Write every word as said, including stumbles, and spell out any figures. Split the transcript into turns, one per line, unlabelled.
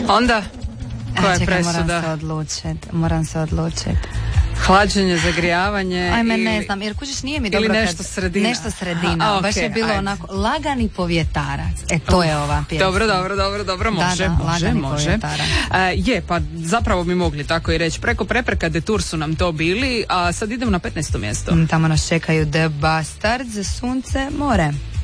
Onda, koja je
čekaj,
presuda?
moram se odlučiti. Moram se odlučiti.
Hlađenje, zagrijavanje
Ajme,
ili...
ne znam, jer kužiš nije mi dobro
ili nešto
kad...
sredina.
Nešto sredina,
A, okay,
baš je bilo
ajde.
onako lagani povjetarac. E, to je ova pjesma.
Dobro, dobro, dobro, dobro, može,
da, da,
može,
lagani
može.
povjetarac.
Uh, je, pa zapravo bi mogli tako i reći. Preko prepreka Detour su nam to bili, a sad idemo na petnaesto mjesto.
Tamo nas čekaju The Bastards, Sunce, more.